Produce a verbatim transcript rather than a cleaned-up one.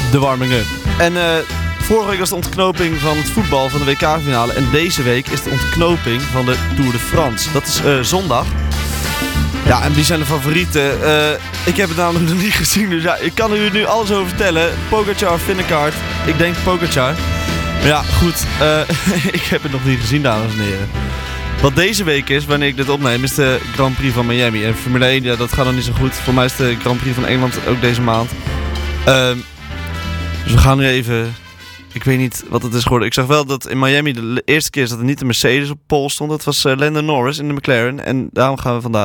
de warming-up. En uh, vorige week was de ontknoping van het voetbal van de W K-finale. En deze week is de ontknoping van de Tour de France. Dat is uh, zondag. Ja, en wie zijn de favorieten? Uh, ik heb het namelijk nog niet gezien, dus ja, ik kan u nu alles over vertellen. Pogacar, Vingegaard. Ik denk Pogacar. Maar ja, goed. Uh, ik heb het nog niet gezien, dames en heren. Wat deze week is, wanneer ik dit opneem, is de Grand Prix van Miami. En Formule één, ja, dat gaat nog niet zo goed. Voor mij is de Grand Prix van Engeland ook deze maand. Uh, dus we gaan nu even... Ik weet niet wat het is geworden. Ik zag wel dat in Miami de eerste keer is dat er niet de Mercedes op pole stond. Dat was uh, Lando Norris in de McLaren. En daarom gaan we vandaag